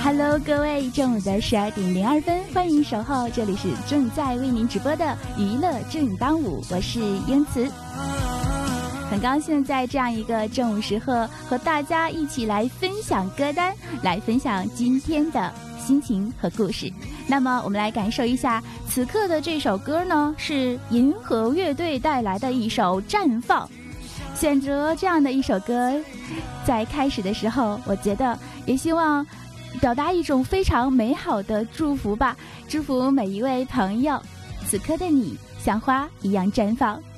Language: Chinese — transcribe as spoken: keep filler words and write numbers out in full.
Hello， 各位，中午的十二点零二分，欢迎守候，这里是正在为您直播的娱乐正当午，我是英慈。很高兴在这样一个正午时刻和大家一起来分享歌单，来分享今天的心情和故事。那么我们来感受一下此刻的这首歌呢，是银河乐队带来的一首《绽放》。选择这样的一首歌，在开始的时候，我觉得也希望表达一种非常美好的祝福吧，祝福每一位朋友，此刻的你像花一样绽放。